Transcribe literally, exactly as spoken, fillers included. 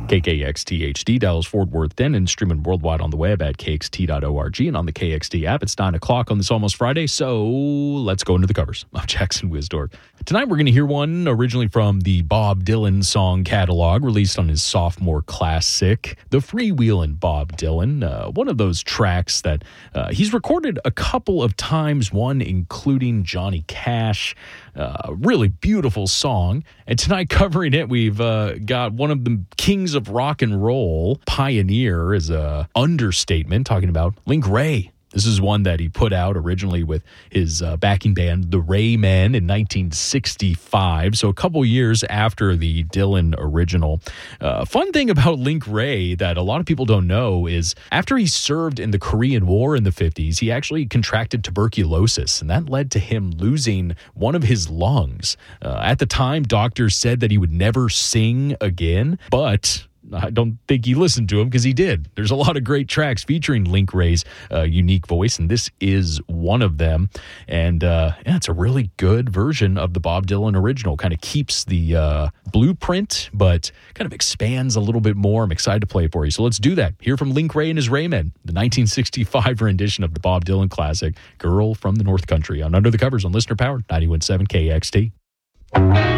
K K X T H D, Dallas, Fort Worth, Denton, streaming worldwide on the web at K X T dot org and on the K X T app. It's nine o'clock on this almost Friday, so let's go into the covers. I'm Jackson Wisdorf. Tonight we're going to hear one originally from the Bob Dylan song catalog, released on his sophomore classic, The Freewheelin' Bob Dylan. Uh, one of those tracks that uh, he's recorded a couple of times, one including Johnny Cash. Uh, really beautiful song. And tonight covering it, we've uh, got one of the kings of rock and roll. Pioneer is a understatement, talking about Link Wray. This is one that he put out originally with his uh, backing band, the Ray Men, in nineteen sixty-five. So a couple years after the Dylan original. Uh, fun thing about Link Wray that a lot of people don't know is after he served in the Korean War in the fifties, he actually contracted tuberculosis, and that led to him losing one of his lungs. Uh, at the time, doctors said that he would never sing again, but I don't think he listened to him, because he did. There's a lot of great tracks featuring Link Wray's uh, unique voice, and this is one of them. And uh, yeah, it's a really good version of the Bob Dylan original. Kind of keeps the uh, blueprint, but kind of expands a little bit more. I'm excited to play it for you. So let's do that. Hear from Link Wray and his Raymen, the nineteen sixty-five rendition of the Bob Dylan classic, Girl from the North Country, on Under the Covers on Listener Powered ninety-one point seven K X T.